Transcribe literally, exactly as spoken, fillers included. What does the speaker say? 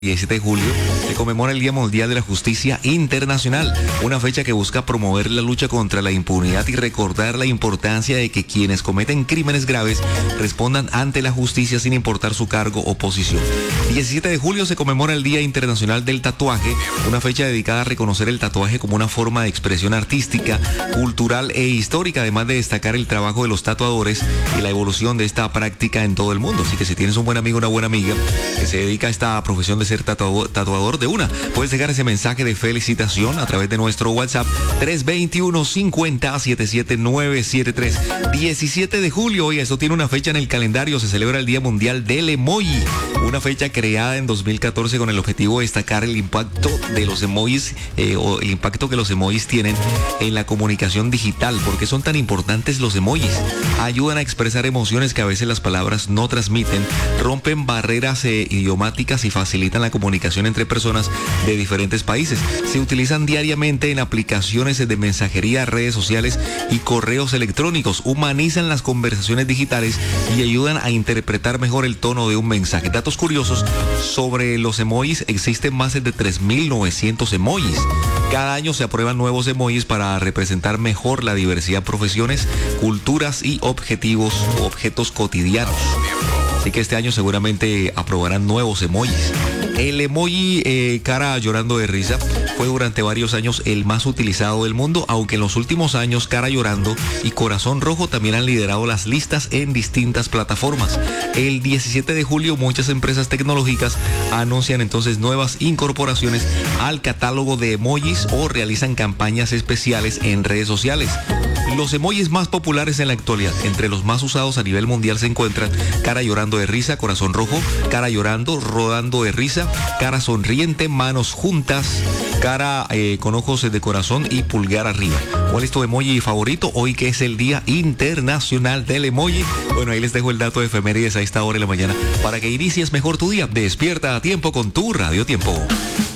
diecisiete de julio se conmemora el Día Mundial de la Justicia Internacional, una fecha que busca promover la lucha contra la impunidad y recordar la importancia de que quienes cometen crímenes graves respondan ante la justicia sin importar su cargo o posición. diecisiete de julio se conmemora el Día Internacional del Tatuaje, una fecha dedicada a reconocer el tatuaje como una forma de expresión artística, cultural e histórica, además de destacar el trabajo de los tatuadores y la evolución de esta práctica en todo el mundo. Así que si tienes un buen amigo o una buena amiga que se dedica a esta profesión de ser tatuador, tatuador de una, puedes dejar ese mensaje de felicitación a través de nuestro WhatsApp tres dos uno, cinco cero, siete siete nueve siete tres. diecisiete de julio, oye, eso tiene una fecha en el calendario, se celebra el Día Mundial del Emoji, una fecha creada en dos mil catorce con el objetivo de destacar el impacto de los emojis eh, o el impacto que los emojis tienen en la comunicación digital. ¿Por qué son tan importantes los emojis? Ayudan a expresar emociones que a veces las palabras no transmiten, rompen barreras eh, idiomáticas y facilitan la comunicación entre personas de diferentes países. Se utilizan diariamente en aplicaciones de mensajería, redes sociales y correos electrónicos. Humanizan las conversaciones digitales y ayudan a interpretar mejor el tono de un mensaje. Datos curiosos sobre los emojis: existen más de tres mil novecientos emojis. Cada año se aprueban nuevos emojis para representar mejor la diversidad de profesiones, culturas y objetivos o objetos cotidianos. Así que este año seguramente aprobarán nuevos emojis. El emoji eh, cara llorando de risa fue durante varios años el más utilizado del mundo, aunque en los últimos años cara llorando y corazón rojo también han liderado las listas en distintas plataformas. El diecisiete de julio muchas empresas tecnológicas anuncian entonces nuevas incorporaciones al catálogo de emojis o realizan campañas especiales en redes sociales. Los emojis más populares en la actualidad, entre los más usados a nivel mundial, se encuentran cara llorando de risa, corazón rojo, cara llorando, rodando de risa, cara sonriente, manos juntas, cara eh, con ojos de corazón y pulgar arriba. ¿Cuál es tu emoji favorito hoy que es el Día Internacional del Emoji? Bueno, ahí les dejo el dato de efemérides a esta hora de la mañana para que inicies mejor tu día. Despierta a tiempo con tu Radio Tiempo.